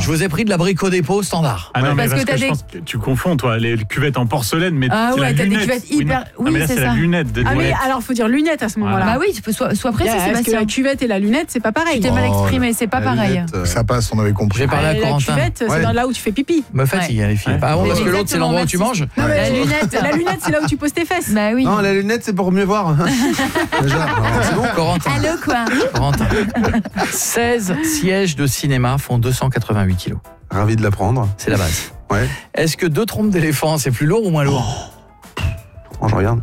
vous ai pris de l'abricot dépôt standard. Ah non, mais Parce que je pense que tu confonds, toi, les cuvettes en porcelaine, mais Ah c'est ouais, la t'as des lunette. cuvettes hyper. Oui, mais là, c'est c'est ça. la lunette de Ah mais lunette. alors faut dire lunette à ce moment-là. Bah oui, sois précis, Parce que Sébastien. la cuvette et la lunette, c'est pas pareil. Tu t'es mal exprimé, c'est pas La pareil. lunette, Ça passe, on avait compris. J'ai parlé à La Corentin. cuvette, Ouais. c'est dans là où tu fais pipi. Me fatigue, les filles. Ouais. Ah bon, parce que Exactement, l'autre, c'est l'endroit où tu manges. Non, mais La lunette. La lunette, c'est là où tu poses tes fesses. Bah oui. Non, la lunette, c'est pour mieux voir. Déjà, C'est bon, Corentin. Allô, quoi. Corentin. 16 sièges de cinéma font 288 kilos. Ravi de l'apprendre. C'est la base. Ouais. Est-ce que 2 trompes d'éléphant, c'est plus lourd ou moins lourd? Oh, je regarde.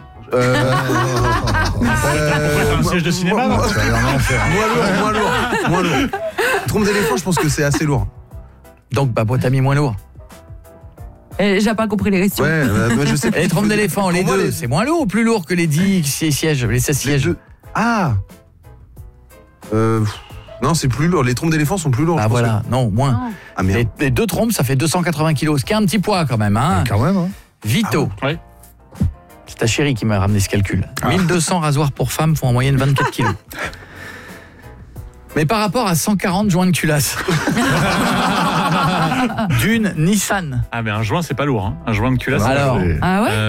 Un siège de cinéma, non ça a l'air d'un enfer. Moins lourd. Trompe d'éléphant, je pense que c'est assez lourd. Donc, bah, t'as mis moins lourd. J'ai pas compris les questions. Ouais, je sais Et les trompes d'éléphant, les Pour moi, deux, c'est moins lourd ou plus lourd que les 10 sièges, les 16 les sièges? deux. Ah Non, c'est plus lourd. Les trompes d'éléphant sont plus lourdes. Ah je pense voilà, non, moins. Non. Ah merde. Les 2 trompes, ça fait 280 kilos, ce qui est un petit poids quand même. Hein. Quand même, hein. Vito, Ouais. c'est ta chérie qui m'a ramené ce calcul. 1200 rasoirs pour femmes font en moyenne 24 kilos. Mais par rapport à 140 joints de culasse d'une Nissan. Ah, mais un joint, c'est pas lourd. Hein. Un joint de culasse. Non, Alors, c'est- Ah ouais.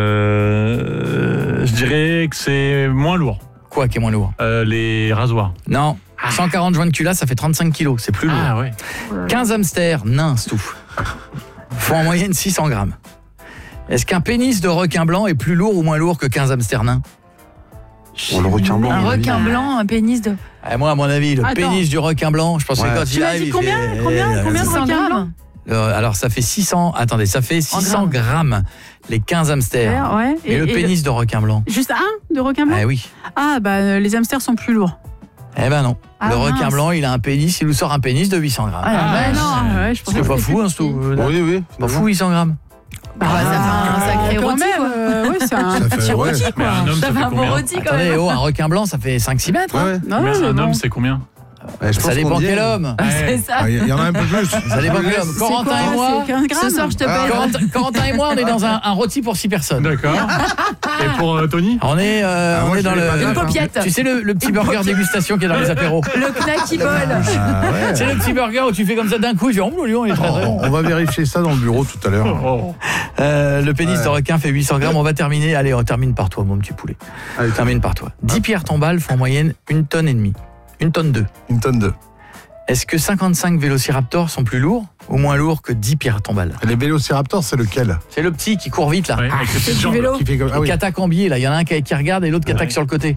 Je dirais que c'est moins lourd. quoi qui est moins lourd? Les rasoirs. Non, 140 joints de culasse, ça fait 35 kilos, c'est plus lourd. Ah ouais. 15 hamsters, nains, stouf, font en moyenne 600 grammes. Est-ce qu'un pénis de requin blanc est plus lourd ou moins lourd que 15 hamsters nains? Oh, le requin blanc. Un à mon avis. requin blanc, un pénis de Moi, à mon avis, le Attends. pénis du requin blanc, je pense que Ouais. quand Tu il m'as arrive, dit il combien fait... de 100 requins grammes. Alors, ça fait 600... Attendez, ça fait 600 grammes, les 15 hamsters. Ouais. Et le pénis de requin blanc? Juste un de requin blanc. Ah oui. Ah bah les hamsters sont plus lourds. Eh ben non. Ah, Le requin mince. blanc, il a un pénis, il nous sort un pénis de 800 grammes. Ah, la vache. non, ouais, je pensais C'est que pas c'était fou, hein, plus c'est tout. Oui, oui. Pas fou, 800 grammes. Bah, ça fait un sacré quand rôti, même, quoi. ouais, c'est un Ça fait- petit ouais. rôti, Mais quoi. un homme, Ça ça fait fait un bon combien? rôti, quand Attendez, même. un requin blanc, ça fait 5-6 mètres. Ouais, hein. ouais. Non, Mais c'est un bon. homme, c'est combien? Ouais, je Ça pense dépend qu'on y est. quel homme. C'est ça. Ah, il y en a un peu plus. Ça dépend quel homme. C'est Corentin quoi, et moi... c'est 15 grammes. Ce soir, je te paye. Corentin et moi, on est dans un rôti pour 6 personnes. D'accord. Et pour Tony? On est, on moi, est je dans l'ai pas le... Une fait. paupiette. Tu sais le petit burger dégustation qui est dans les apéros. Le knacky ball. Ah, ouais. C'est le petit burger où tu fais comme ça d'un coup, tu dis oh Lyon, il est très très bon. On va vérifier ça dans le bureau tout à l'heure. Oh. Le pénis de requin fait 800 grammes. On va terminer. Allez, on termine par toi, mon petit poulet. Allez, Termine par toi. 10 pierres tombales font en moyenne 1,5 tonne. 1 tonne 2. Une tonne de. Est-ce que 55 vélociraptors sont plus lourds ou moins lourds que 10 pierres tombales? Les vélociraptors, c'est lequel? C'est le petit qui court vite là. Ouais, avec les petites du jambes. vélo. Qui fait comme... Ah oui. Qui attaque en biais là. Il y en a un qui regarde et l'autre qui attaque Ouais. sur le côté.